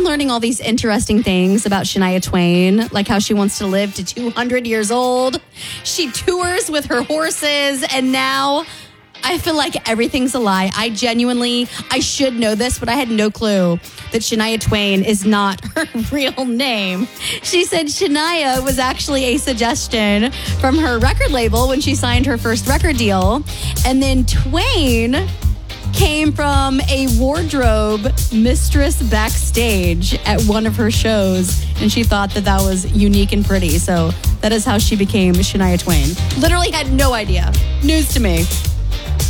been learning all these interesting things about Shania Twain, like how she wants to live to 200 years old. She tours with her horses, and now I feel like everything's a lie. I should know this, but I had no clue that Shania Twain is not her real name. She said Shania was actually a suggestion from her record label when she signed her first record deal. And then Twain came from a wardrobe mistress backstage at one of her shows, and she thought that was unique and pretty. So that is how she became Shania Twain. Literally had no idea. News to me.